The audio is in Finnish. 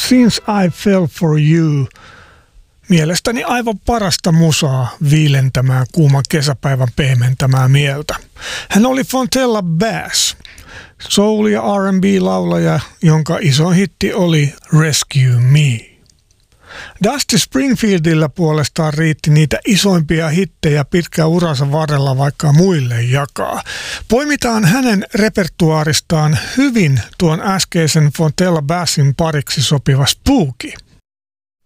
Since I Fell For You. Mielestäni aivan parasta musaa viilentämään kuuman kesäpäivän pehmentämää mieltä. Hän oli Fontella Bass, soul- ja R&B-laulaja, jonka isoin hitti oli Rescue Me. Dusty Springfieldillä puolestaan riitti niitä isoimpia hittejä pitkän uransa varrella vaikka muille jakaa. Poimitaan hänen repertuaaristaan hyvin tuon äskeisen Fontella Bassin pariksi sopiva Spooky.